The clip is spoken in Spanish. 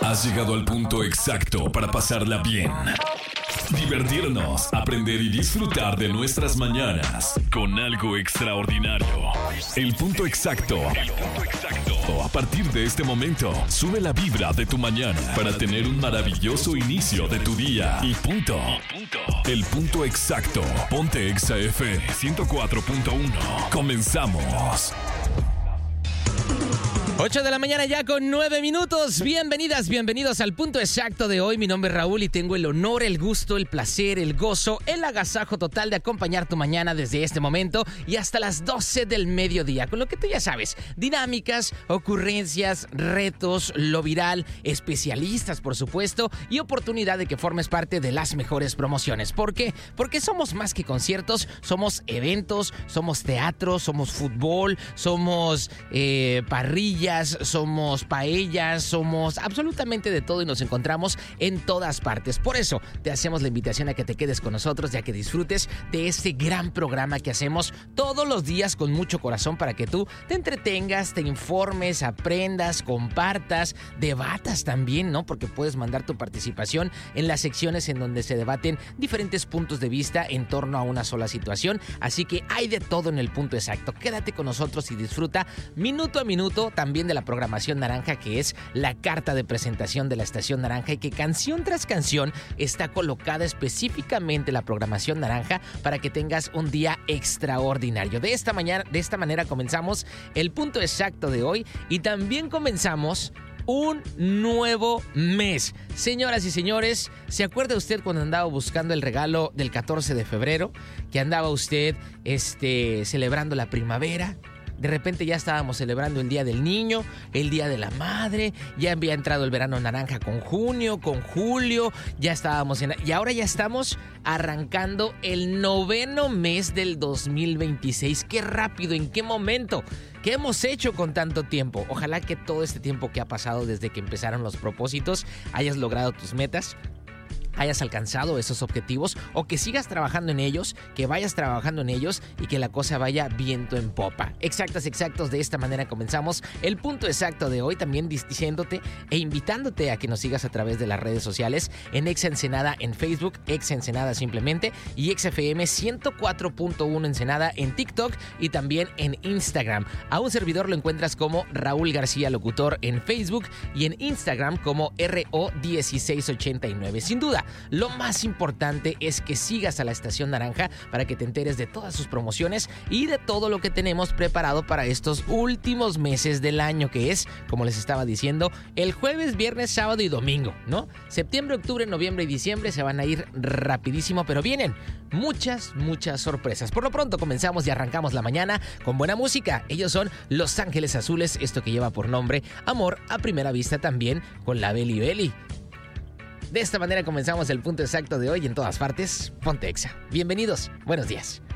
Has llegado al punto exacto para pasarla bien, divertirnos, aprender y disfrutar de nuestras mañanas con algo extraordinario. El punto exacto. A partir de este momento, sube la vibra de tu mañana para tener un maravilloso inicio de tu día. Y punto. El punto exacto. Ponte Exa FM 104.1. Comenzamos. 8 de la mañana ya con 9 minutos. Bienvenidas, bienvenidos al punto exacto de hoy. Mi nombre es Raúl y tengo el honor, el gusto, el placer, el gozo, el agasajo total de acompañar tu mañana desde este momento y hasta las 12 del mediodía. Con lo que tú ya sabes, dinámicas, ocurrencias, retos, lo viral, especialistas por supuesto y oportunidad de que formes parte de las mejores promociones. ¿Por qué? Porque somos más que conciertos, somos eventos, somos teatro, somos fútbol, somos parrillas, somos paellas, somos absolutamente de todo y nos encontramos en todas partes. Por eso te hacemos la invitación a que te quedes con nosotros y a que disfrutes de este gran programa que hacemos todos los días con mucho corazón para que tú te entretengas, te informes, aprendas, compartas, debatas también, ¿no? Porque puedes mandar tu participación en las secciones en donde se debaten diferentes puntos de vista en torno a una sola situación. Así que hay de todo en el punto exacto. Quédate con nosotros y disfruta minuto a minuto también de la programación naranja, que es la carta de presentación de la estación naranja y que canción tras canción está colocada específicamente la programación naranja para que tengas un día extraordinario. De esta manera comenzamos el punto exacto de hoy y también comenzamos un nuevo mes. Señoras y señores, ¿se acuerda usted cuando andaba buscando el regalo del 14 de febrero? Que andaba usted celebrando la primavera. De repente ya estábamos celebrando el Día del Niño, el Día de la Madre, ya había entrado el verano naranja con junio, con julio, ya estábamos y ahora ya estamos arrancando el 9º mes del 2026. ¡Qué rápido! ¿En qué momento? ¿Qué hemos hecho con tanto tiempo? Ojalá que todo este tiempo que ha pasado desde que empezaron los propósitos hayas logrado tus metas, hayas alcanzado esos objetivos o que sigas trabajando en ellos, que vayas trabajando en ellos y que la cosa vaya viento en popa. Exactos, de esta manera comenzamos el punto exacto de hoy, también diciéndote e invitándote a que nos sigas a través de las redes sociales en Exa Ensenada en Facebook, Exa Ensenada simplemente y Exa FM 104.1 Ensenada en TikTok y también en Instagram. A un servidor lo encuentras como Raúl García Locutor en Facebook y en Instagram como RO1689. Sin duda, lo más importante es que sigas a la Estación Naranja para que te enteres de todas sus promociones y de todo lo que tenemos preparado para estos últimos meses del año, que es, como les estaba diciendo, el jueves, viernes, sábado y domingo, ¿no? Septiembre, octubre, noviembre y diciembre se van a ir rapidísimo, pero vienen muchas sorpresas. Por lo pronto comenzamos y arrancamos la mañana con buena música. Ellos son Los Ángeles Azules, esto que lleva por nombre Amor a Primera Vista, también con la Beli Beli. De esta manera comenzamos el punto exacto de hoy en todas partes. Ponte Exa. Bienvenidos, buenos días.